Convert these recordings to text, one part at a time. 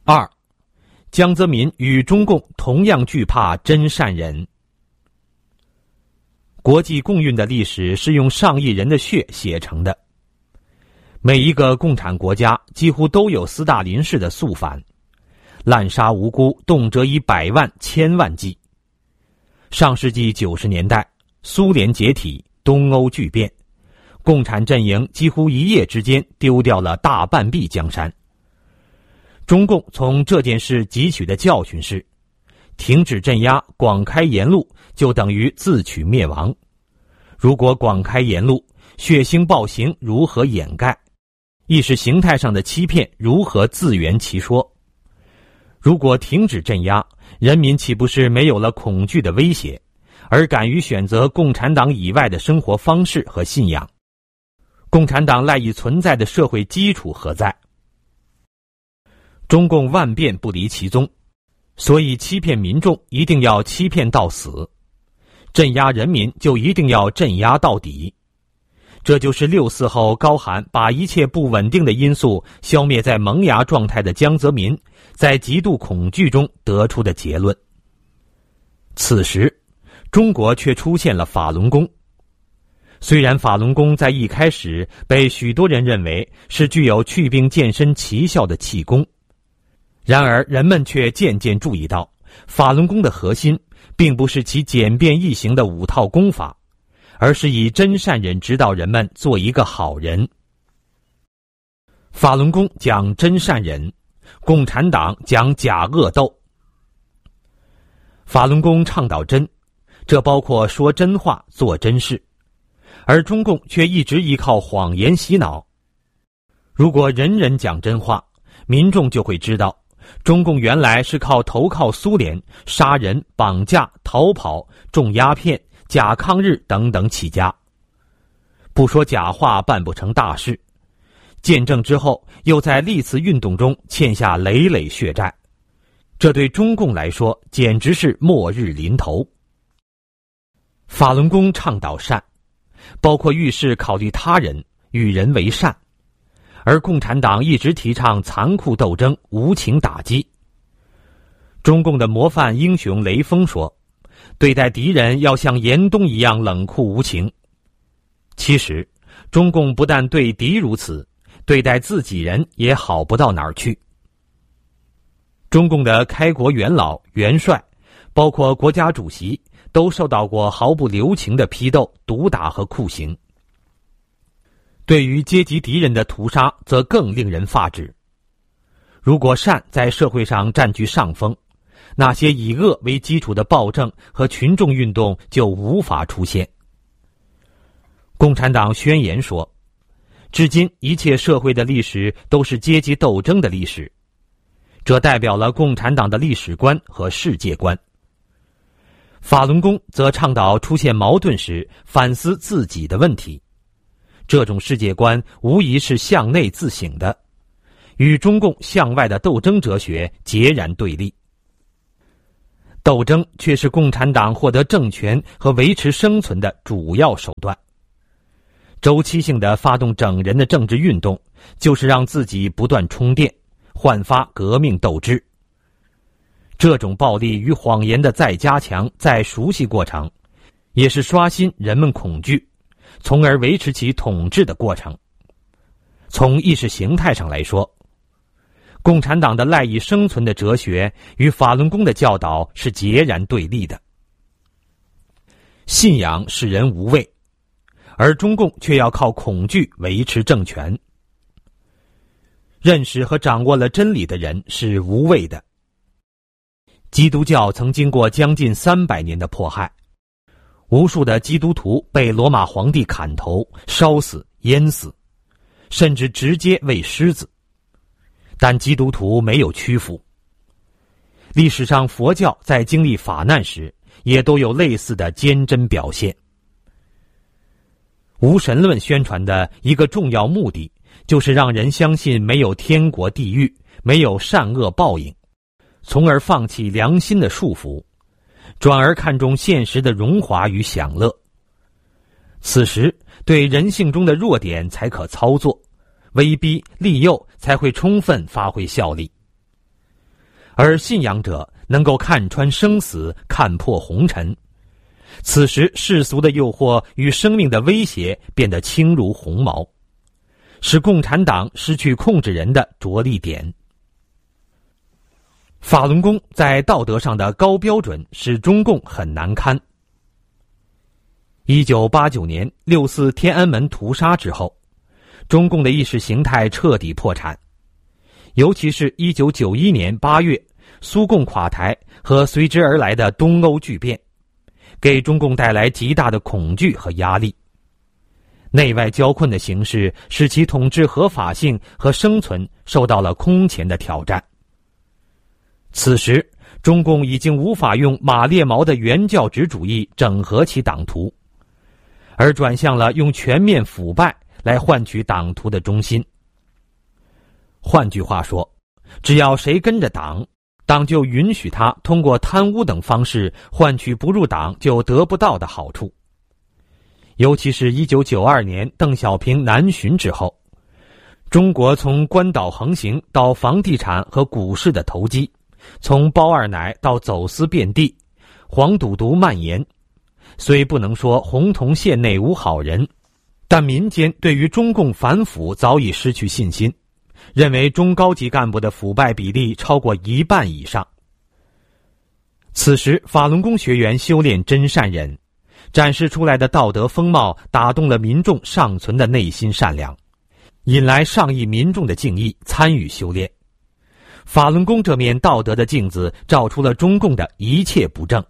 二，江泽民与中共同样惧怕真善人。国际共运的历史是用上亿人的血写成的。每一个共产国家几乎都有斯大林式的肃反，滥杀无辜，动辄以100万、1000万计。上世纪90年代，苏联解体，东欧剧变，共产阵营几乎一夜之间丢掉了大半壁江山。中共从这件事汲取的教训是，停止镇压，广开言路，就等于自取灭亡。如果广开言路，血腥暴行如何掩盖？意识形态上的欺骗如何自圆其说？如果停止镇压，人民岂不是没有了恐惧的威胁，而敢于选择共产党以外的生活方式和信仰？共产党赖以存在的社会基础何在？中共万变不离其宗，所以欺骗民众一定要欺骗到死，镇压人民就一定要镇压到底。这就是6·4后高喊把一切不稳定的因素消灭在萌芽状态的江泽民在极度恐惧中得出的结论。此时，中国却出现了法轮功。虽然法轮功在一开始被许多人认为是具有祛病健身奇效的气功，然而人们却渐渐注意到，法轮功的核心并不是其简便易行的5套功法，而是以真善忍指导人们做一个好人。法轮功讲真善忍，共产党讲假恶斗。法轮功倡导真，这包括说真话、做真事，而中共却一直依靠谎言洗脑。如果人人讲真话，民众就会知道，中共原来是靠投靠苏联、杀人、绑架、逃跑、种鸦片、假抗日等等起家。不说假话办不成大事，建政之后又在历次运动中欠下累累血债，这对中共来说简直是末日临头。法轮功倡导善，包括遇事考虑他人，与人为善，而共产党一直提倡残酷斗争、无情打击。中共的模范英雄雷锋说，对待敌人要像严冬一样冷酷无情。其实，中共不但对敌如此，对待自己人也好不到哪儿去。中共的开国元老、元帅，包括国家主席，都受到过毫不留情的批斗、毒打和酷刑。对于阶级敌人的屠杀，则更令人发指。如果善在社会上占据上风，那些以恶为基础的暴政和群众运动就无法出现。共产党宣言说，至今一切社会的历史都是阶级斗争的历史，这代表了共产党的历史观和世界观。法轮功则倡导出现矛盾时反思自己的问题，这种世界观无疑是向内自省的，与中共向外的斗争哲学截然对立。斗争却是共产党获得政权和维持生存的主要手段。周期性的发动整人的政治运动，就是让自己不断充电，焕发革命斗志。这种暴力与谎言的再加强、再熟悉过程，也是刷新人们恐惧，从而维持其统治的过程。从意识形态上来说，共产党的赖以生存的哲学与法轮功的教导是截然对立的。信仰使人无畏，而中共却要靠恐惧维持政权。认识和掌握了真理的人是无畏的。基督教曾经过将近300年的迫害，无数的基督徒被罗马皇帝砍头、烧死、淹死，甚至直接喂狮子。但基督徒没有屈服。历史上佛教在经历法难时，也都有类似的坚贞表现。无神论宣传的一个重要目的，就是让人相信没有天国地狱，没有善恶报应，从而放弃良心的束缚，转而看重现实的荣华与享乐。此时，对人性中的弱点才可操作，威逼利诱才会充分发挥效力。 而信仰者能够看穿生死，看破红尘。此时世俗的诱惑与生命的威胁变得轻如鸿毛，使共产党失去控制人的着力点。法轮功在道德上的高标准使中共很难堪。1989年6四天安门屠杀之后，中共的意识形态彻底破产，尤其是1991年8月苏共垮台和随之而来的东欧巨变，给中共带来极大的恐惧和压力。内外交困的形势使其统治合法性和生存受到了空前的挑战。此时，中共已经无法用马列毛的原教旨主义整合其党徒，而转向了用全面腐败来换取党徒的忠心。换句话说，只要谁跟着党，党就允许他通过贪污等方式换取不入党就得不到的好处。尤其是1992年邓小平南巡之后，中国从官岛横行到房地产和股市的投机，从包二奶到走私遍地，黄赌毒蔓延。虽不能说洪洞县内无好人，但民间对于中共反腐早已失去信心，认为中高级干部的腐败比例超过1半以上。此时法轮功学员修炼真善忍，展示出来的道德风貌打动了民众尚存的内心善良，引来上亿民众的敬意参与修炼。法轮功这面道德的镜子照出了中共的一切不正。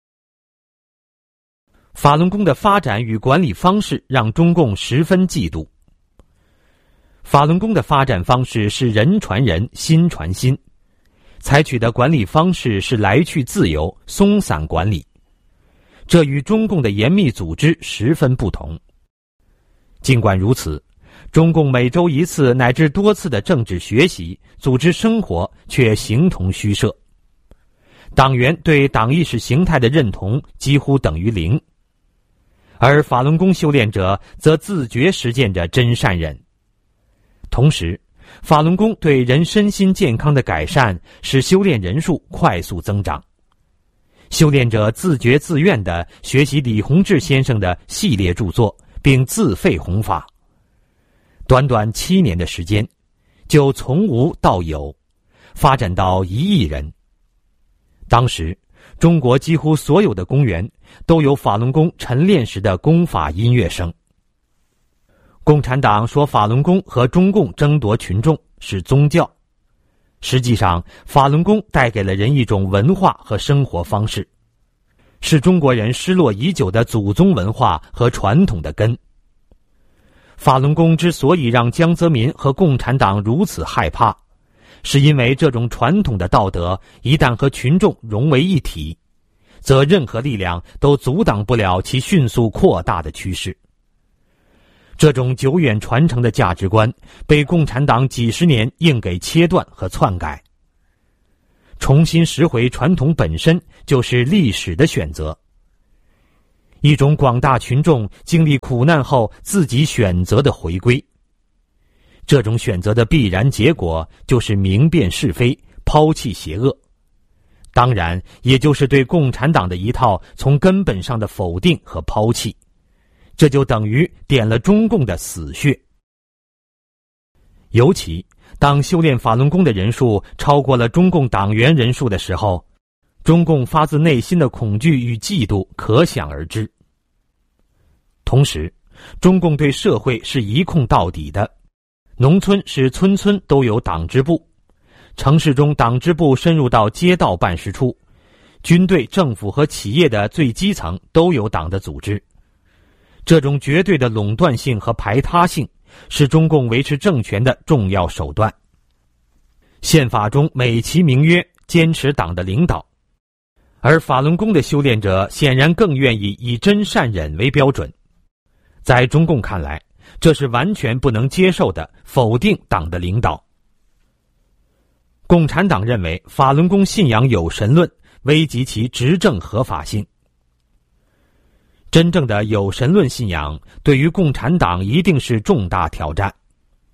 法轮功的发展与管理方式让中共十分嫉妒。法轮功的发展方式是人传人，心传心，采取的管理方式是来去自由，松散管理，这与中共的严密组织十分不同。尽管如此，中共每周1次乃至多次的政治学习、组织生活却形同虚设，党员对党意识形态的认同几乎等于0，而法轮功修炼者则自觉实践着真善忍。同时，法轮功对人身心健康的改善使修炼人数快速增长。修炼者自觉自愿地学习李洪志先生的系列著作，并自费弘法。短短7年的时间，就从无到有，发展到1亿人。当时，中国几乎所有的公园都有法轮功晨练时的功法音乐声。共产党说法轮功和中共争夺群众是宗教，实际上法轮功带给了人一种文化和生活方式，是中国人失落已久的祖宗文化和传统的根。法轮功之所以让江泽民和共产党如此害怕，是因为这种传统的道德一旦和群众融为一体，则任何力量都阻挡不了其迅速扩大的趋势。这种久远传承的价值观被共产党几十年硬给切断和篡改。重新拾回传统本身就是历史的选择，一种广大群众经历苦难后自己选择的回归。这种选择的必然结果就是明辨是非，抛弃邪恶，当然也就是对共产党的一套从根本上的否定和抛弃。这就等于点了中共的死穴。尤其当修炼法轮功的人数超过了中共党员人数的时候，中共发自内心的恐惧与嫉妒可想而知。同时，中共对社会是一控到底的，农村是村村都有党支部，城市中党支部深入到街道办事处，军队、政府和企业的最基层都有党的组织。这种绝对的垄断性和排他性是中共维持政权的重要手段。宪法中美其名曰坚持党的领导，而法轮功的修炼者显然更愿意以真善忍为标准。在中共看来，这是完全不能接受的，否定党的领导。共产党认为法轮功信仰有神论，危及其执政合法性。真正的有神论信仰对于共产党一定是重大挑战。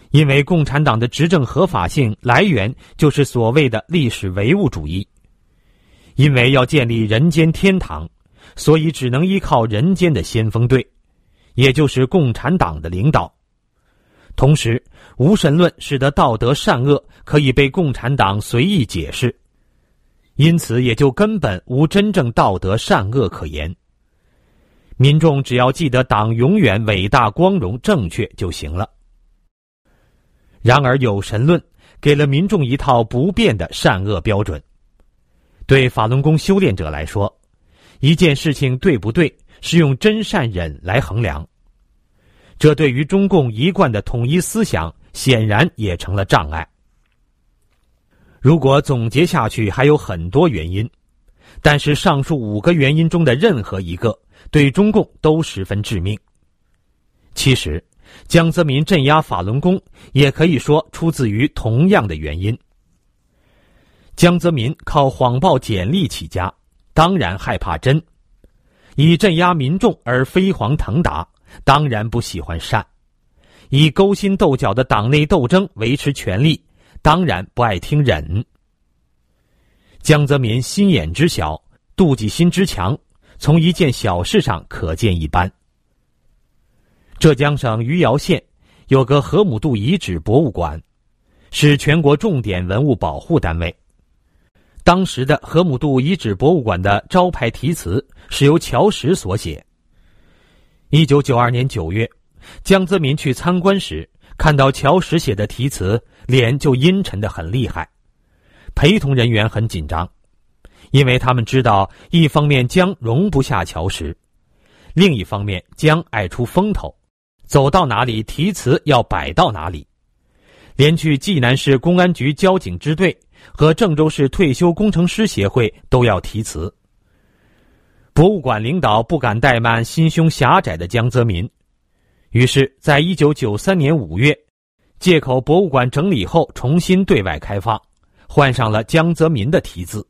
因为共产党的执政合法性来源就是所谓的历史唯物主义。因为要建立人间天堂，所以只能依靠人间的先锋队，也就是共产党的领导。同时，无神论使得道德善恶可以被共产党随意解释，因此也就根本无真正道德善恶可言。民众只要记得党永远伟大光荣正确就行了。然而有神论给了民众一套不变的善恶标准。对法轮功修炼者来说，一件事情对不对是用真善忍来衡量，这对于中共一贯的统一思想显然也成了障碍。如果总结下去还有很多原因，但是上述5个原因中的任何一个对中共都十分致命。其实江泽民镇压法轮功也可以说出自于同样的原因。江泽民靠谎报简历起家，当然害怕真；以镇压民众而飞黄腾达，当然不喜欢善；以勾心斗角的党内斗争维持权力，当然不爱听忍。江泽民心眼之小，妒忌心之强，从一件小事上可见一斑。浙江省余姚县有个河姆渡遗址博物馆，是全国重点文物保护单位。当时的河姆渡遗址博物馆的招牌题词是由乔石所写。1992年9月，江泽民去参观时，看到乔石写的题词，脸就阴沉得很厉害。陪同人员很紧张，因为他们知道，一方面江容不下乔石，另一方面江爱出风头，走到哪里题词要摆到哪里。连去济南市公安局交警支队和郑州市退休工程师协会都要题词。博物馆领导不敢怠慢心胸狭窄的江泽民，于是在1993年5月，借口博物馆整理后重新对外开放，换上了江泽民的题字。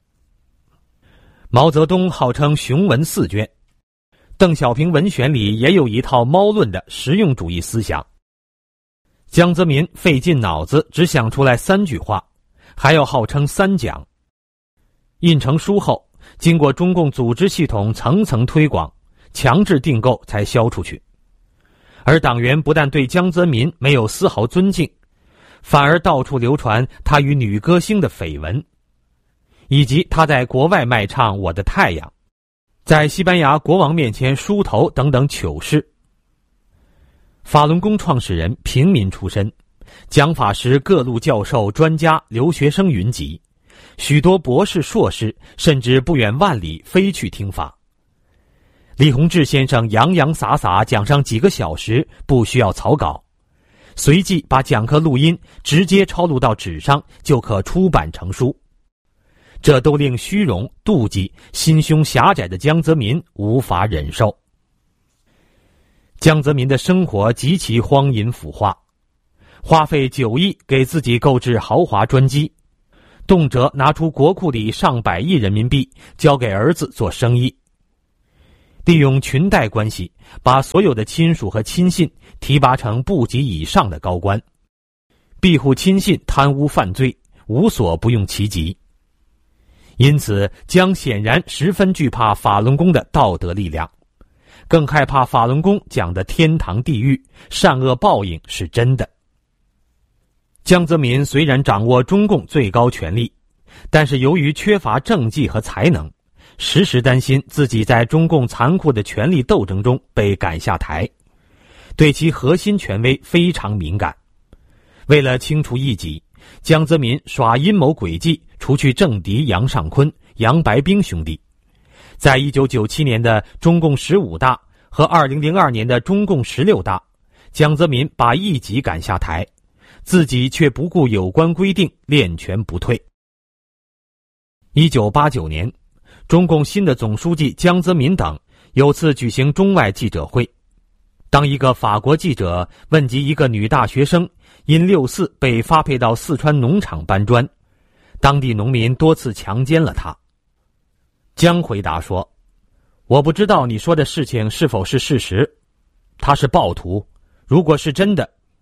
毛泽东号称雄文4卷，邓小平文选里也有一套猫论的实用主义思想。江泽民费尽脑子只想出来3句话，还要号称3讲。印成书后，经过中共组织系统层层推广，强制订购才销出去。而党员不但对江泽民没有丝毫尊敬，反而到处流传他与女歌星的绯闻，以及他在国外卖唱《我的太阳》，在西班牙国王面前梳头等等糗事。法轮功创始人平民出身，讲法时各路教授、专家、留学生云集，许多博士、硕士甚至不远万里飞去听法。李洪志先生洋洋洒洒讲上几个小时，不需要草稿，随即把讲课录音直接抄录到纸上，就可出版成书。这都令虚荣、妒忌、心胸狭窄的江泽民无法忍受。江泽民的生活极其荒淫腐化，花费9亿给自己购置豪华专机，动辄拿出国库里上百亿人民币交给儿子做生意，利用裙带关系把所有的亲属和亲信提拔成部级以上的高官，庇护亲信贪污犯罪，无所不用其极。因此江显然十分惧怕法轮功的道德力量，更害怕法轮功讲的天堂地狱、善恶报应是真的。江泽民虽然掌握中共最高权力，但是由于缺乏政绩和才能，时时担心自己在中共残酷的权力斗争中被赶下台，对其核心权威非常敏感。为了清除异己，江泽民耍阴谋诡计，除去政敌杨尚昆、杨白冰兄弟。在1997年的中共15大和2002年的中共16大，江泽民把异己赶下台，自己却不顾有关规定，练权不退。1989年，中共新的总书记江泽民等有次举行中外记者会，当一个法国记者问及一个女大学生因6·4被发配到四川农场搬砖，当地农民多次强奸了她。江回答说：“我不知道你说的事情是否是事实，他是暴徒，如果是真的，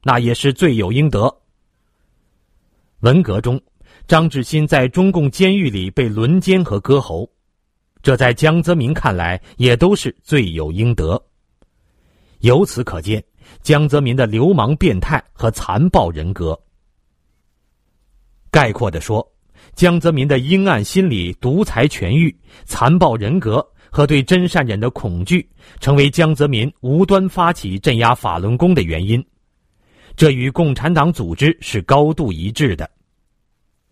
那也是罪有应得。文革中，张志新在中共监狱里被轮奸和割喉，这在江泽民看来也都是罪有应得。由此可见江泽民的流氓变态和残暴人格。概括地说，江泽民的阴暗心理、独裁权欲、残暴人格和对真善忍的恐惧，成为江泽民无端发起镇压法轮功的原因。这与共产党组织是高度一致的。